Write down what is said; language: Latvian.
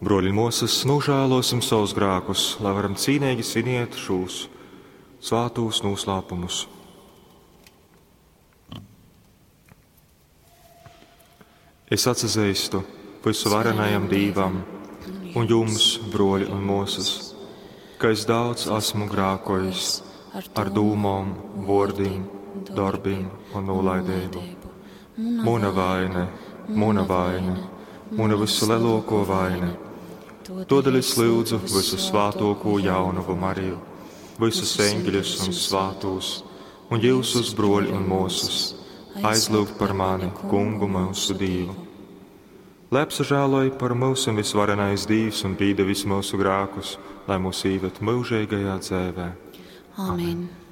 Broļi mūsas, nožēlosim savus grēkus, lai varam cīnīgi svinēt šos svētos noslēpumus. Es atzīstu visu varenajam Dīvam un jums, broļi un mūsas, ka es daudz esmu grēkojis ar dūmām, vārdiem, darbiem un nolaidību. Mana vaina, mana visu lielāko vaina. Todēļ es lūdzu visu svētāko jaunavu Mariju, visus eņģeļus un svētos, un jūsus broļi un mūsus, aizlūgt par mani, Kungu mūsu Dievu. Lai apsažēloja par mūsu visvarenais Dievs un pīda visu mūsu grēkus, lai mūs īvet mūžīgajā dzīvē. Amen.